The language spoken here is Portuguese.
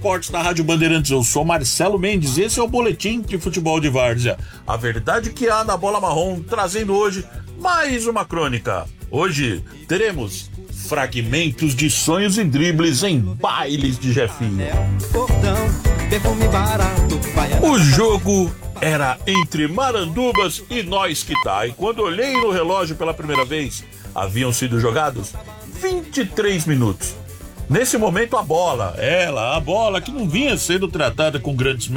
esportes da Rádio Bandeirantes. Eu sou Marcelo Mendes, esse é o Boletim de Futebol de Várzea. A verdade que há na bola marrom, trazendo hoje mais uma crônica. Hoje teremos fragmentos de sonhos e dribles em bailes de Jefinho. O jogo era entre Marandubas e Nós Que Tá. E quando olhei no relógio pela primeira vez, haviam sido jogados 23 minutos. Nesse momento a bola que não vinha sendo tratada com grandes